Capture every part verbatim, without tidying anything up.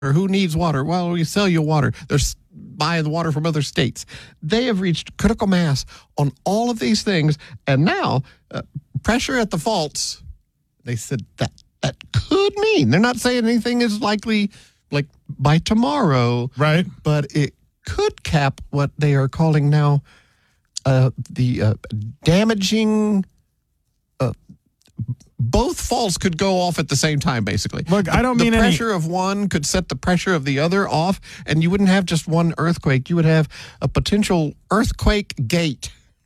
Or who needs water? Well, we sell you water. They're buying the water from other states. They have reached critical mass on all of these things. And now, uh, pressure at the faults, they said that that could mean. They're not saying anything is likely, like, by tomorrow. Right. But it could cap what they are calling now uh, the uh, damaging... Uh, both faults could go off at the same time, basically. Look, I don't the mean the any- pressure of one could set the pressure of the other off, and you wouldn't have just one earthquake. You would have a potential earthquake gate.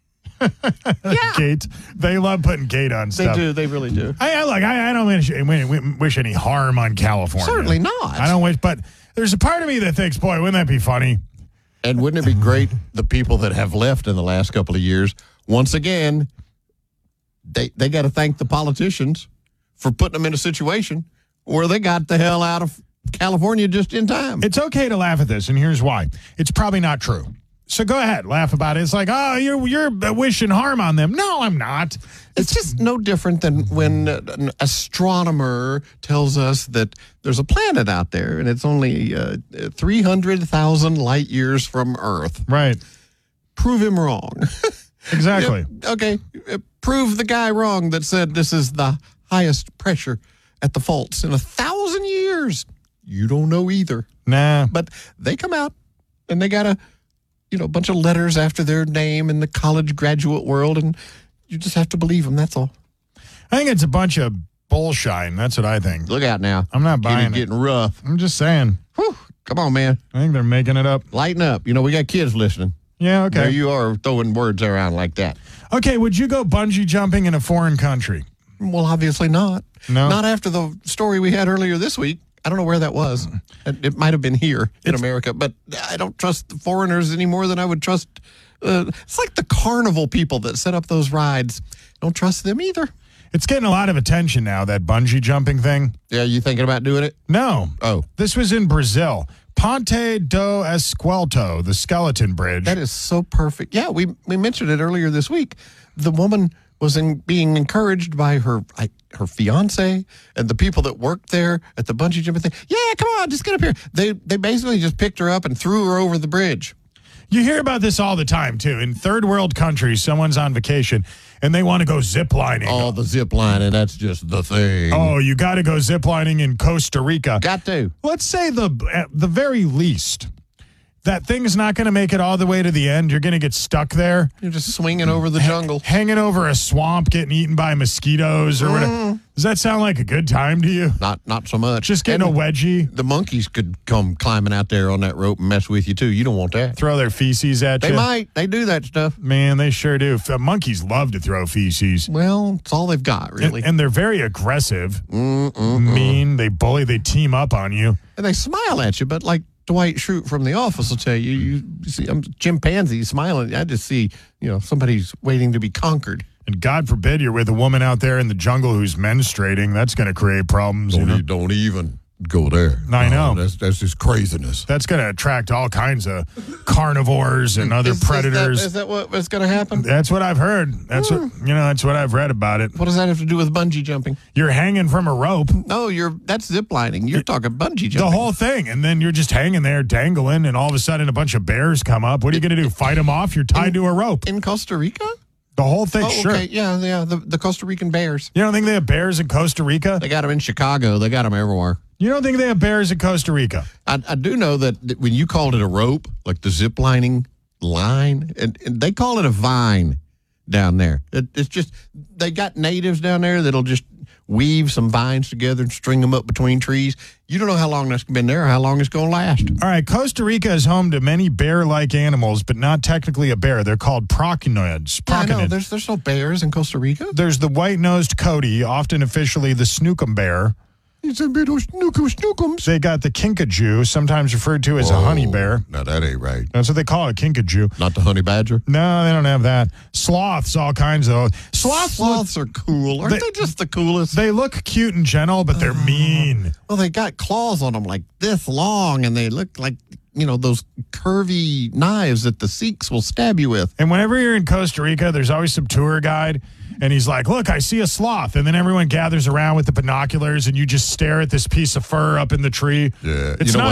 Yeah. Gate. They love putting gate on They stuff. do. They really do. I, I look. I, I don't wish, wish any harm on California. Certainly not. I don't wish, but there's a part of me that thinks, boy, wouldn't that be funny? And wouldn't it be great, the people that have left in the last couple of years, once again, they they got to thank the politicians for putting them in a situation where they got the hell out of California just in time. It's okay to laugh at this, and here's why. It's probably not true. So go ahead, laugh about it. It's like, oh, you're you're wishing harm on them. No, I'm not. It's just no different than when an astronomer tells us that there's a planet out there and it's only uh, three hundred thousand light years from Earth. Right. Prove him wrong. Exactly. Yeah, okay. Uh, Prove the guy wrong that said this is the highest pressure at the faults in a thousand years. You don't know either. Nah. But they come out and they got a, you know, a bunch of letters after their name in the college graduate world, and you just have to believe them. That's all. I think it's a bunch of bullshine. That's what I think. Look out now. I'm not buying getting, it. Getting rough. I'm just saying. Whew, come on, man. I think they're making it up. Lighten up. You know, we got kids listening. Yeah, okay. There you are throwing words around like that. Okay, would you go bungee jumping in a foreign country? Well, obviously not. No. Not after the story we had earlier this week. I don't know where that was. It, it might have been here in It's- America, but I don't trust the foreigners any more than I would trust. Uh, it's like the carnival people that set up those rides. Don't trust them either. It's getting a lot of attention now, that bungee jumping thing. Yeah, you thinking about doing it? No. Oh. This was in Brazil. Ponte do Esquelto, the skeleton bridge. That is so perfect. Yeah, we we mentioned it earlier this week. The woman was in, being encouraged by her I, her fiance and the people that worked there at the bungee jumping thing. Yeah, come on, just get up here. They they basically just picked her up and threw her over the bridge. You hear about this all the time, too. In third world countries, someone's on vacation, and they want to go ziplining. Oh, the zip lining, that's just the thing. Oh, you got to go ziplining in Costa Rica. Got to. Let's say the at the very least, that thing's not going to make it all the way to the end. You're going to get stuck there. You're just swinging over the jungle. Hanging over a swamp, getting eaten by mosquitoes or whatever. Does that sound like a good time to you? Not not so much. Just getting And a wedgie, the monkeys could come climbing out there on that rope and mess with you, too. You don't want that. throw their feces at They you. might. They do that stuff. Man, they sure do. F- Monkeys love to throw feces. Well, it's all they've got, And, really. and they're very aggressive, mean. They bully. They team up on you. And they smile at you, but like Dwight Schrute from The Office will tell you, you, you see, I'm chimpanzee smiling. I just see, you know, somebody's waiting to be conquered. And God forbid you're with a woman out there in the jungle who's menstruating. That's going to create problems. You know? don't even go there. I know. that's that's just craziness. That's going to attract all kinds of carnivores and other Is- is that- predators. Is that what, what's going to happen? That's what I've heard. That's what you know. That's what I've read about it. What does that have to do with bungee jumping? You're hanging from a rope, No, you're that's zip lining. You're talking bungee jumping. the whole thing, and then you're just hanging there dangling, and all of a sudden a bunch of bears come up. What are you going to do? Fight them off? You're tied to a rope. in Costa Rica? The whole thing. Oh, Sure. okay. Yeah, yeah. The, the Costa Rican bears. You don't think they have bears in Costa Rica? They got them in Chicago. They got them everywhere. You don't think they have bears in Costa Rica? I, I do know that, that when you called it a rope, like the zip lining line, and, and they call it a vine down there. It, it's just, they got natives down there that'll just weave some vines together and string them up between trees. You don't know how long that's been there or how long it's going to last. All right, Costa Rica is home to many bear-like animals, but not technically a bear. They're called proconids. Yeah, I know. Proconids. There's, there's no bears in Costa Rica. There's the white-nosed coati, often officially the snookum bear. It's a bit of snookum snookums. They got the kinkajou, sometimes referred to as a honey bear. Now, that ain't right. That's what they call it, kinkajou. Not the honey badger? No, they don't have that. Sloths, all kinds of sloths. Look, Sloths are cool. Aren't They- they, just the coolest? they look cute and gentle, but they're mean. Well, they got claws on them like this long, and they look like, you know, those curvy knives that the Sikhs will stab you with. And whenever you're in Costa Rica, there's always some tour guide, and he's like, look, I see a sloth. And then everyone gathers around with the binoculars, and you just stare at this piece of fur up in the tree. Yeah. It's You know not